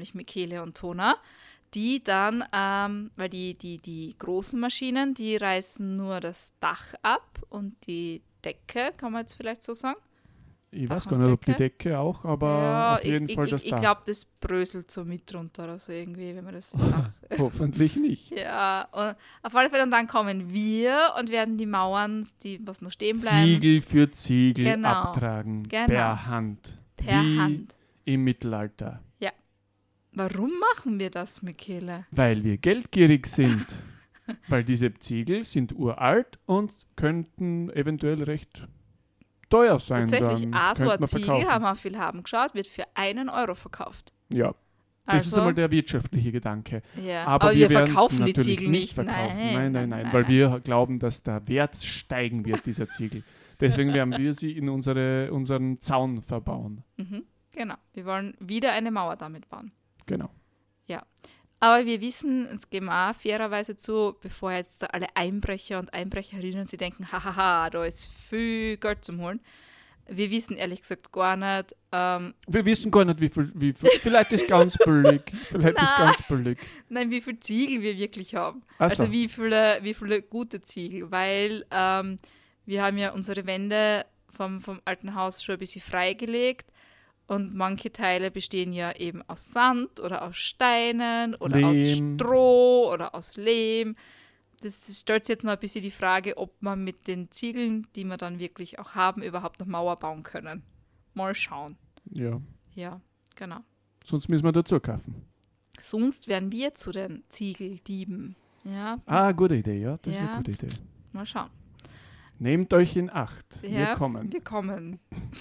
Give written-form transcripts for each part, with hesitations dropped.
nämlich Michele und Tona, die dann, weil die großen Maschinen, die reißen nur das Dach ab und die Decke, kann man jetzt vielleicht so sagen? Ich weiß gar nicht, ob die Decke auch, aber ja, auf jeden Fall das Dach. Ich Dach. glaube, das bröselt so mit drunter oder so irgendwie, wenn man das Dach... Hoffentlich nicht. Ja, und auf alle Fälle, und dann kommen wir und werden die Mauern, die was noch stehen bleiben... Ziegel für Ziegel Genau. abtragen, Genau. per Hand. Per wie Hand. im Mittelalter. Ja. Warum machen wir das, Michele? Weil wir geldgierig sind. Weil diese Ziegel sind uralt und könnten eventuell recht teuer sein. Tatsächlich, dann so ein könnte man Ziegel, verkaufen. haben wir viel haben geschaut, wird für 1 Euro verkauft. Ja, das ist Also, einmal der wirtschaftliche Gedanke. ja. Aber wir werden's verkaufen die natürlich Ziegel nicht. verkaufen. Nein, weil wir glauben, dass der Wert steigen wird, dieser Ziegel. Deswegen werden wir sie in unseren Zaun verbauen. Genau, wir wollen wieder eine Mauer damit bauen. Genau. Aber wir wissen, jetzt geben wir auch fairerweise zu, bevor jetzt da alle Einbrecher und Einbrecherinnen sie denken, hahaha, da ist viel Geld zum Holen. Wir wissen ehrlich gesagt gar nicht. Wir wissen gar nicht, wie viel vielleicht ist ganz billig. Nein, wie viel Ziegel wir wirklich haben. Ach so. Also wie viele gute Ziegel. Weil wir haben ja unsere Wände vom alten Haus schon ein bisschen freigelegt. Und manche Teile bestehen ja eben aus Sand oder aus Steinen oder Lehm. aus Stroh oder aus Lehm. Das stellt sich jetzt noch ein bisschen die Frage, ob man mit den Ziegeln, die wir dann wirklich auch haben, überhaupt noch Mauer bauen können. Mal schauen. Ja, Ja, genau. sonst müssen wir dazu kaufen. Sonst werden wir zu den Ziegeldieben. Ja, Gute Idee, ja. Das ist Ja. eine gute Idee. mal schauen. Nehmt euch in Acht. Wir Ja, kommen. Wir kommen.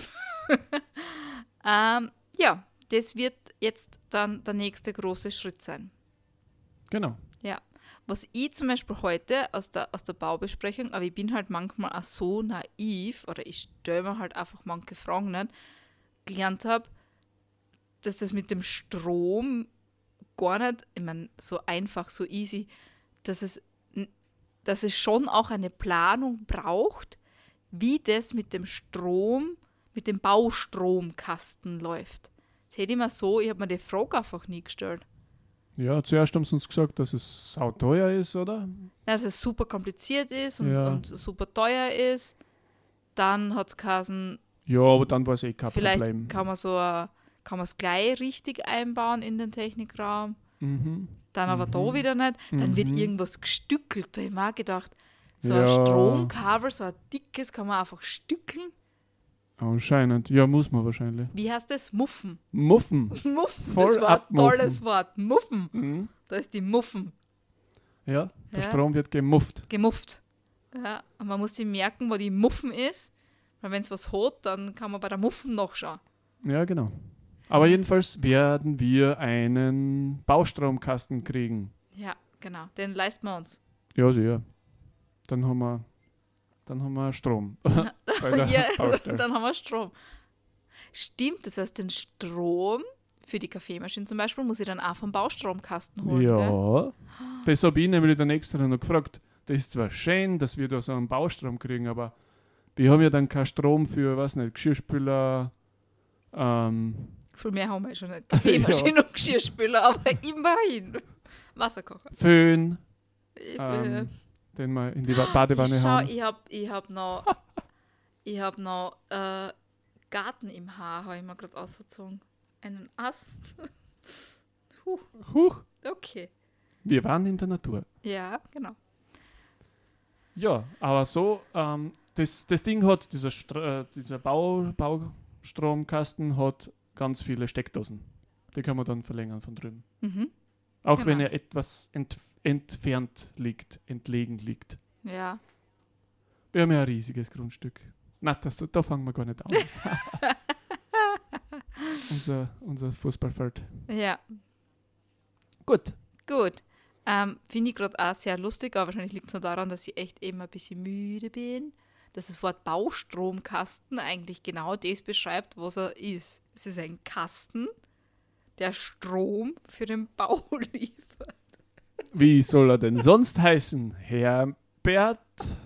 Ja, das wird jetzt dann der nächste große Schritt sein. Genau. Ja. Was ich zum Beispiel heute aus der Baubesprechung, aber ich bin halt manchmal auch so naiv, oder ich stelle mir halt einfach manche Fragen nicht, gelernt habe, dass das mit dem Strom gar nicht, ich meine, so einfach, so easy, dass es schon auch eine Planung braucht, wie das mit dem Strom, mit dem Baustromkasten läuft. Das hätte ich mir so, ich habe mir die Frage einfach nie gestellt. Ja, zuerst haben sie uns gesagt, dass es sauteuer ist, oder? Ja, dass es super kompliziert ist und, Ja. und super teuer ist. Dann hat es geheißen, Ja, aber dann war es kein vielleicht Problem. kann man es gleich richtig einbauen in den Technikraum. Mhm. Dann aber da wieder nicht. Dann wird Mhm. irgendwas gestückelt. Da habe ich mir auch gedacht, so Ja. ein Stromkabel, so ein dickes, kann man einfach stückeln. Anscheinend. Ja, muss man wahrscheinlich. Wie heißt das? Muffen. Muffen. Muffen, Voll das war ein abmuffen. tolles Wort. Muffen. Mhm. Da ist die Muffen. Ja, der Ja. Strom wird gemufft. Gemufft. Ja, und man muss sich merken, wo die Muffen ist. Weil wenn es was hat, dann kann man bei der Muffen nachschauen. Ja, genau. Aber jedenfalls werden wir einen Baustromkasten kriegen. Ja, genau. Den leisten wir uns. Ja, sicher. Dann haben wir Strom. Bei der Ja, Baustelle. dann haben wir Strom. Stimmt, das heißt, den Strom für die Kaffeemaschine zum Beispiel muss ich dann auch vom Baustromkasten holen. Gell? Ja. Das habe ich nämlich dann extra noch gefragt. Das ist zwar schön, dass wir da so einen Baustrom kriegen, aber wir haben ja dann keinen Strom für, weiß nicht, Geschirrspüler. Viel mehr haben wir schon nicht. Kaffeemaschine und Geschirrspüler, aber immerhin. Wasserkocher. Föhn, Ich, den wir in die Badewanne Schau, haben. ich hab noch Garten im Haar, habe ich mir gerade ausgezogen. Einen Ast. Huch, Okay. wir waren in der Natur. Ja, genau. Ja, aber so, das Ding hat, dieser Baustromkasten hat ganz viele Steckdosen. Die kann man dann verlängern von drüben. Mhm. Auch Genau. wenn er etwas entfernt liegt, entlegen liegt. Ja. Wir haben ja ein riesiges Grundstück. Na, da fangen wir gar nicht an. unser Fußballfeld. Ja. Gut. Gut. Finde ich gerade auch sehr lustig, aber wahrscheinlich liegt es nur daran, dass ich echt eben ein bisschen müde bin. Dass das Wort Baustromkasten eigentlich genau das beschreibt, was er ist. Es ist ein Kasten, der Strom für den Bau liefert. Wie soll er denn sonst heißen? Herbert?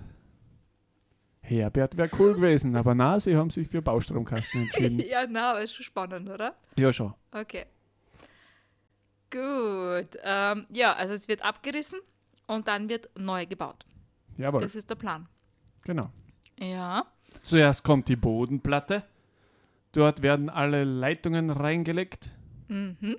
Herbert wäre cool gewesen, aber na, sie haben sich für Baustromkasten entschieden. Ja, na, aber ist schon spannend, oder? Ja, schon. Okay. Gut. Ja, also es wird abgerissen und dann wird neu gebaut. Jawohl, Das ist der Plan. genau. Ja. Zuerst kommt die Bodenplatte. Dort werden alle Leitungen reingelegt. Mhm.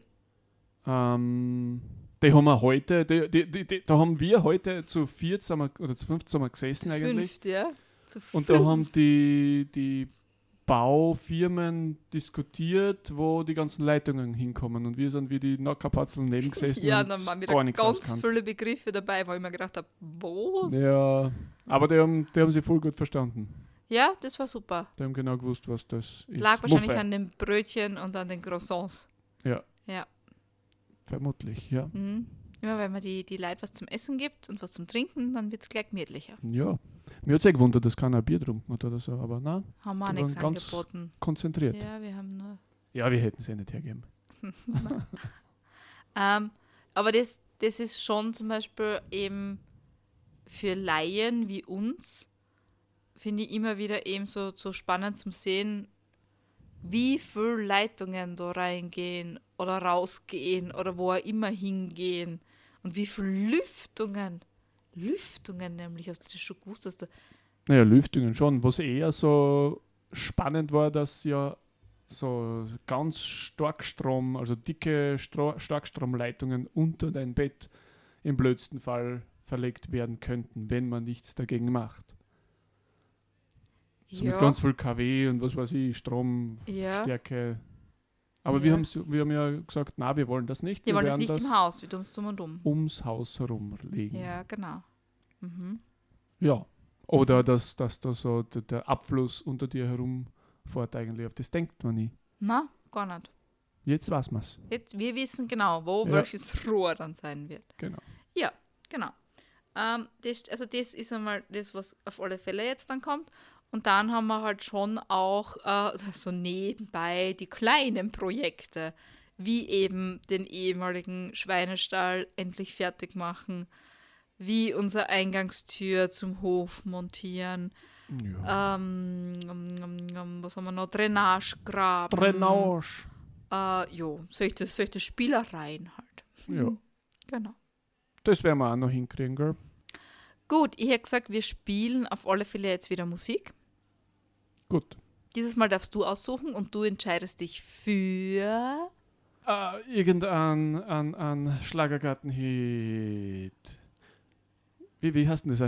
Die haben wir heute, da haben wir heute zu viert oder zu fünft sind wir gesessen eigentlich. 5, ja. Und da haben die Baufirmen diskutiert, wo die ganzen Leitungen hinkommen. Und wir sind wie die Nackerpatzeln neben gesessen Ja, und dann waren gar wieder nichts ganz auskannt. viele Begriffe dabei, wo ich mir gedacht habe, was? Ja, aber die haben sie voll gut verstanden. Ja, das war super. Die haben genau gewusst, was das ist. Lag wahrscheinlich Muffe. an den Brötchen und an den Croissants. Ja. Ja. Vermutlich, ja. Mhm. Immer wenn man die Leute was zum Essen gibt und was zum Trinken, dann wird es gleich gemütlicher. Ja. Mir hat es gewundert, dass keiner ein Bier getrunken hat oder so, aber nein, Haben wir auch Die nichts waren ganz angeboten. konzentriert. Ja, wir haben nur. Ja, wir hätten es ja nicht hergeben. Aber das ist schon zum Beispiel eben für Laien wie uns, finde ich immer wieder eben so spannend zum Sehen, wie viele Leitungen da reingehen oder rausgehen oder wo auch immer hingehen und wie viele Lüftungen nämlich, hast du das schon gewusst, dass da Naja, Lüftungen schon. Was eher so spannend war, dass ja so ganz Starkstrom, also dicke Starkstromleitungen unter dein Bett im blödsten Fall verlegt werden könnten, wenn man nichts dagegen macht. So mit ganz viel kW und was weiß ich, Stromstärke. Aber Ja. wir haben ja gesagt, na, wir wollen das nicht. Die wollen das werden nicht im Haus, wie dumm und dumm. ums Haus herumlegen. Ja, genau. Mhm. Ja. Oder dass da so der Abfluss unter dir herumfährt eigentlich. Auf das denkt man nie. Na, gar nicht. Jetzt weiß man es. Jetzt, wir wissen genau, wo Ja. welches Rohr dann sein wird. Genau. Ja, genau. Das ist einmal das, was auf alle Fälle jetzt dann kommt. Und dann haben wir halt schon auch so nebenbei die kleinen Projekte, wie eben den ehemaligen Schweinestall endlich fertig machen, wie unsere Eingangstür zum Hof montieren, Ja. was haben wir noch, Drainage graben. Drainage. Solche Spielereien halt. Ja. Genau. Das werden wir auch noch hinkriegen, gell? Gut, ich hätte gesagt, wir spielen auf alle Fälle jetzt wieder Musik. Gut. Dieses Mal darfst du aussuchen und du entscheidest dich für... Irgendein Schlagergarten-Hit. Wie heißt denn das?